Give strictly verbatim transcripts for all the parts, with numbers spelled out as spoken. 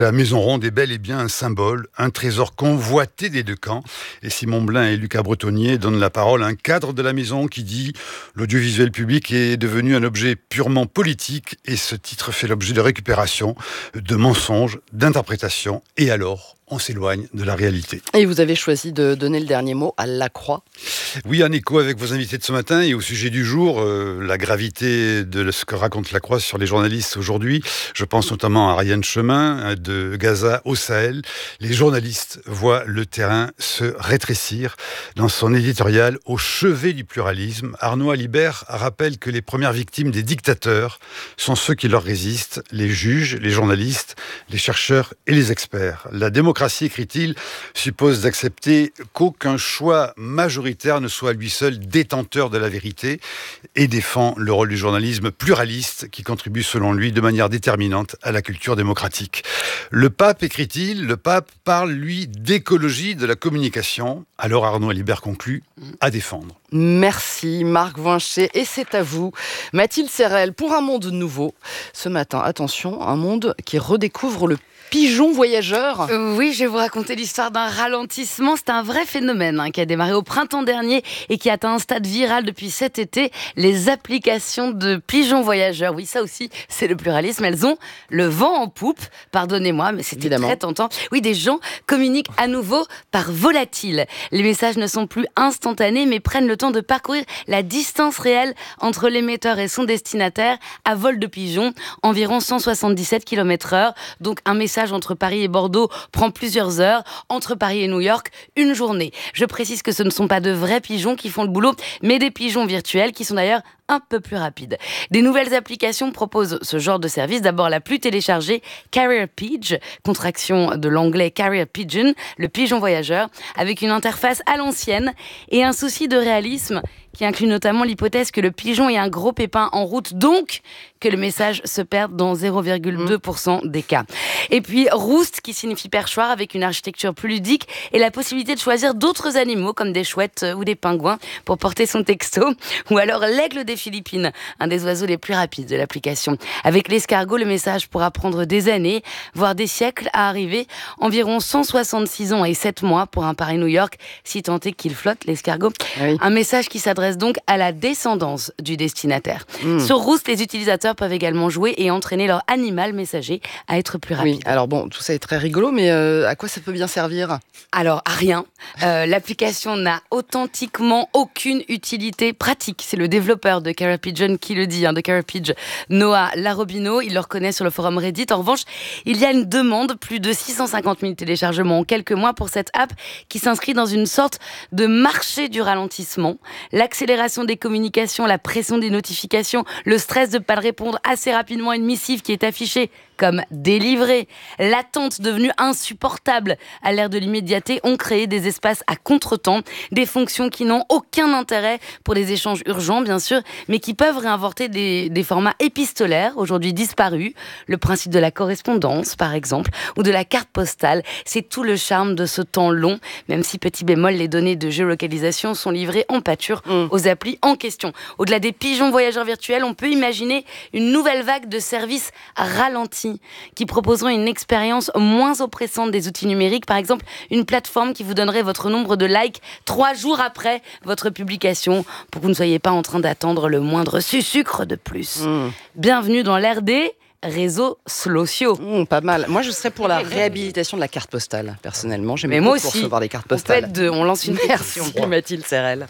La Maison Ronde est bel et bien un symbole, un trésor convoité des deux camps. Et Simon Blin et Lucas Bretonnier donnent la parole à un cadre de la maison qui dit « L'audiovisuel public est devenu un objet purement politique et ce titre fait l'objet de récupération, de mensonges, d'interprétations. Et alors ?» on s'éloigne de la réalité. Et vous avez choisi de donner le dernier mot à La Croix. Oui, en écho avec vos invités de ce matin et au sujet du jour, euh, la gravité de ce que raconte La Croix sur les journalistes aujourd'hui. Je pense notamment à Ariane Chemin, de Gaza au Sahel. Les journalistes voient le terrain se rétrécir. Dans son éditorial « Au chevet du pluralisme », Arnaud Alibert rappelle que les premières victimes des dictateurs sont ceux qui leur résistent, les juges, les journalistes, les chercheurs et les experts. La démocratie, écrit-il, suppose d'accepter qu'aucun choix majoritaire ne soit lui seul détenteur de la vérité et défend le rôle du journalisme pluraliste qui contribue selon lui de manière déterminante à la culture démocratique. Le pape, écrit-il, le pape parle lui d'écologie de la communication. Alors Arnaud Alibert conclut, à défendre. Merci Marc Voinchet et c'est à vous Mathilde Serrel pour un monde nouveau. Ce matin, attention, un monde qui redécouvre le pigeon voyageur. Euh, oui, je vais vous raconter l'histoire d'un ralentissement. C'est un vrai phénomène hein, qui a démarré au printemps dernier et qui a atteint un stade viral depuis cet été. Les applications de pigeons voyageurs, oui, ça aussi, c'est le pluralisme. Elles ont le vent en poupe. Pardonnez-moi, mais c'était Évidemment. très tentant. Oui, des gens communiquent à nouveau par volatile. Les messages ne sont plus instantanés, mais prennent le temps de parcourir la distance réelle entre l'émetteur et son destinataire à vol de pigeon, environ cent soixante-dix-sept kilomètres heure. Donc un message entre Paris et Bordeaux prend plusieurs heures, entre Paris et New York, une journée. Je précise que ce ne sont pas de vrais pigeons qui font le boulot, mais des pigeons virtuels qui sont d'ailleurs un peu plus rapides. Des nouvelles applications proposent ce genre de service. D'abord la plus téléchargée, Carrier Pigeon, contraction de l'anglais Carrier Pigeon, le pigeon voyageur, avec une interface à l'ancienne et un souci de réalisme qui inclut notamment l'hypothèse que le pigeon ait un gros pépin en route, donc que le message se perde dans zéro virgule deux pour cent des cas. Et puis Roost, qui signifie perchoir, avec une architecture plus ludique et la possibilité de choisir d'autres animaux, comme des chouettes ou des pingouins, pour porter son texto. Ou alors l'aigle des Philippines, un des oiseaux les plus rapides de l'application. Avec l'escargot, le message pourra prendre des années, voire des siècles à arriver. Environ cent soixante-six ans et sept mois pour un Paris-New York, si tant est qu'il flotte, l'escargot. Oui. Un message qui s'adresse donc à la descendance du destinataire. Mmh. Sur Roost, les utilisateurs peuvent également jouer et entraîner leur animal messager à être plus rapide. Oui, alors bon, tout ça est très rigolo, mais euh, à quoi ça peut bien servir ? Alors, à rien. Euh, l'application n'a authentiquement aucune utilité pratique. C'est le développeur de Carrier Pigeon qui le dit, hein, de Carrier Pigeon, Noah Larobino. Il le reconnaît sur le forum Reddit. En revanche, il y a une demande, plus de six cent cinquante mille téléchargements en quelques mois pour cette app qui s'inscrit dans une sorte de marché du ralentissement. L'accélération des communications, la pression des notifications, le stress de ne pas répondre assez rapidement à une missive qui est affichée comme délivrée, l'attente devenue insupportable à l'ère de l'immédiateté ont créé des espaces à contretemps, des fonctions qui n'ont aucun intérêt pour des échanges urgents, bien sûr, mais qui peuvent réinventer des, des formats épistolaires, aujourd'hui disparus. Le principe de la correspondance, par exemple, ou de la carte postale. C'est tout le charme de ce temps long, même si, petit bémol, les données de géolocalisation sont livrées en pâture mmh. aux applis en question. Au-delà des pigeons voyageurs virtuels, on peut imaginer une nouvelle vague de services ralentis qui proposeront une expérience moins oppressante des outils numériques. Par exemple, une plateforme qui vous donnerait votre nombre de likes trois jours après votre publication pour que vous ne soyez pas en train d'attendre le moindre sucre de plus. Mmh. Bienvenue dans l'ère des réseaux sociaux. Mmh, pas mal. Moi, je serais pour la réhabilitation de la carte postale, personnellement. J'aime beaucoup moi aussi. recevoir des cartes postales. On, peut deux, on lance une Merci, Mathilde Serrel.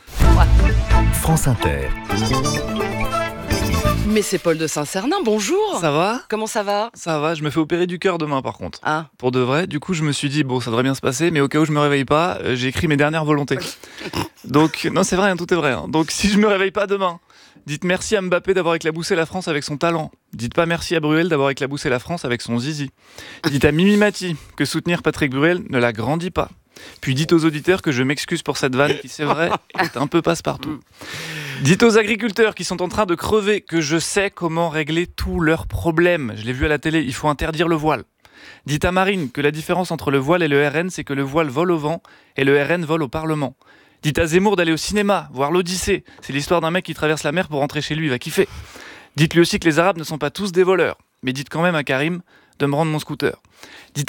France Inter. Mais c'est Paul de Saint-Cernin, bonjour. Ça va ? Comment ça va ? Ça va, je me fais opérer du cœur demain par contre. Ah. Pour de vrai, du coup je me suis dit, bon ça devrait bien se passer, mais au cas où je me réveille pas, euh, j'ai écrit mes dernières volontés. Donc, non c'est vrai, hein, tout est vrai. Hein. Donc si je me réveille pas demain, dites merci à Mbappé d'avoir éclaboussé la France avec son talent. Dites pas merci à Bruel d'avoir éclaboussé la France avec son zizi. Dites à Mimi Mati que soutenir Patrick Bruel ne la grandit pas. Puis dites aux auditeurs que je m'excuse pour cette vanne qui, c'est vrai, est un peu passe-partout. Dites aux agriculteurs qui sont en train de crever que je sais comment régler tous leurs problèmes. Je l'ai vu à la télé, il faut interdire le voile. Dites à Marine que la différence entre le voile et le R N, c'est que le voile vole au vent et le R N vole au Parlement. Dites à Zemmour d'aller au cinéma, voir l'Odyssée. C'est l'histoire d'un mec qui traverse la mer pour rentrer chez lui, il va kiffer. Dites-lui aussi que les Arabes ne sont pas tous des voleurs. Mais dites quand même à Karim de me rendre mon scooter. Dites